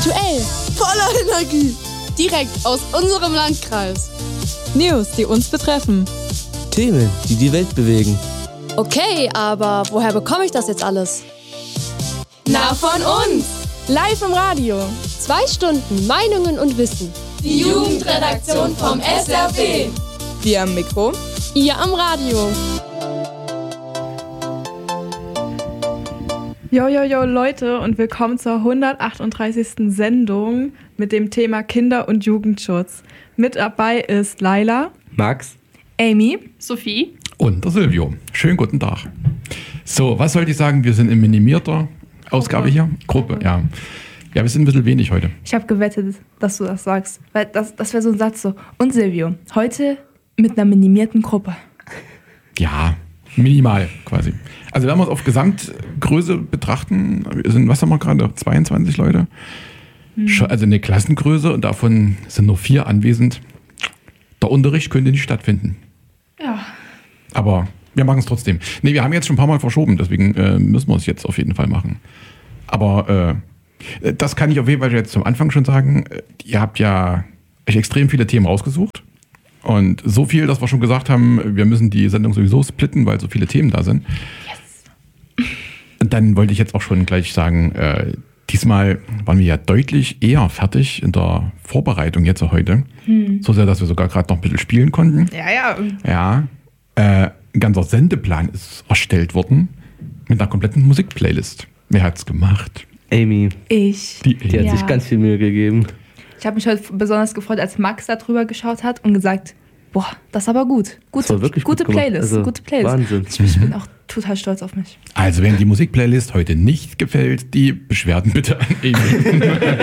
Aktuell. Voller Energie. Direkt aus unserem Landkreis. News, die uns betreffen. Themen, die die Welt bewegen. Okay, aber woher bekomme ich das jetzt alles? Na, von uns. Live im Radio. 2 Stunden Meinungen und Wissen. Die Jugendredaktion vom SRP. Wir am Mikro. Ihr am Radio. Jo, Leute, und willkommen zur 138. Sendung mit dem Thema Kinder- und Jugendschutz. Mit dabei ist Laila, Max, Amy, Sophie und der Silvio. Schönen guten Tag. So, was sollte ich sagen? Wir sind in minimierter Ausgabe hier. Gruppe, ja. Ja, wir sind ein bisschen wenig heute. Ich habe gewettet, dass du das sagst. Weil das wäre so ein Satz so. Und Silvio, heute mit einer minimierten Gruppe. Ja, minimal quasi. Also wenn wir es auf Gesamtgröße betrachten, sind, was haben wir gerade, 22 Leute? Also eine Klassengröße und davon sind nur 4 anwesend. Der Unterricht könnte nicht stattfinden. Ja. Aber wir machen es trotzdem. Nee, wir haben jetzt schon ein paar Mal verschoben, deswegen müssen wir es jetzt auf jeden Fall machen. Aber das kann ich auf jeden Fall jetzt zum Anfang schon sagen. Ihr habt ja euch extrem viele Themen rausgesucht. Und so viel, dass wir schon gesagt haben, wir müssen die Sendung sowieso splitten, weil so viele Themen da sind. Yes. Und dann wollte ich jetzt auch schon gleich sagen, diesmal waren wir ja deutlich eher fertig in der Vorbereitung jetzt heute. So sehr, dass wir sogar gerade noch ein bisschen spielen konnten. Ja. Ja. Ein ganzer Sendeplan ist erstellt worden mit einer kompletten Musikplaylist. Wer hat's gemacht? Amy. Ich. Die Die hat sich ganz viel Mühe gegeben. Ich habe mich heute besonders gefreut, als Max da drüber geschaut hat und gesagt, boah, das ist aber gut. Das war wirklich gute gut gemacht. Playlist, Also, gute Playlist. Wahnsinn. Ich bin auch total stolz auf mich. Also, wenn die Musikplaylist heute nicht gefällt, die Beschwerden bitte an Amy.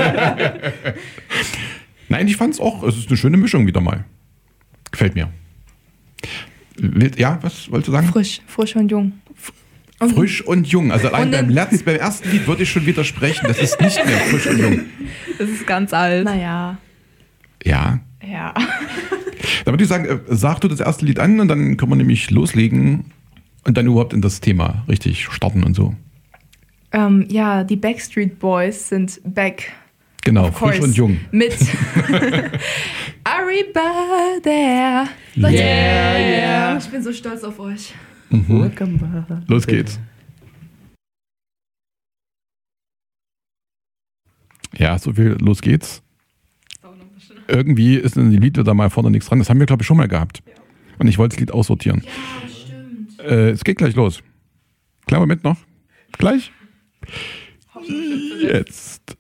Nein, ich fand's auch, es ist eine schöne Mischung wieder mal. Gefällt mir. Ja, was wolltest du sagen? Frisch und jung. Frisch und jung. Also allein beim ersten Lied würde ich schon widersprechen. Das ist nicht mehr frisch und jung. Das ist ganz alt. Naja. Ja. Ja. Da würde ich sagen, sag du das erste Lied an und dann können wir nämlich loslegen und dann überhaupt in das Thema richtig starten und so. Ja, die Backstreet Boys sind back. Genau, Of course. frisch und jung. Mit Arriba there. Yeah. Ich bin so stolz auf euch. Los geht's. Ja, so viel, los geht's. Irgendwie ist in dem Lied da mal vorne nichts dran. Das haben wir, glaube ich, schon mal gehabt. Und ich wollte das Lied aussortieren. Ja, stimmt. Es geht gleich los. Kleinen Moment noch. Gleich. Jetzt.